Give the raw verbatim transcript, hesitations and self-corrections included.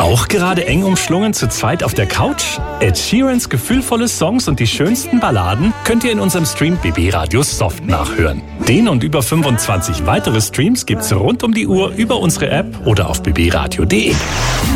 Auch gerade eng umschlungen zu zweit auf der Couch? Ed Sheerans gefühlvolle Songs und die schönsten Balladen könnt ihr in unserem Stream B B Radio Soft nachhören. Den und über fünfundzwanzig weitere Streams gibt's rund um die Uhr über unsere App oder auf b b radio punkt d e.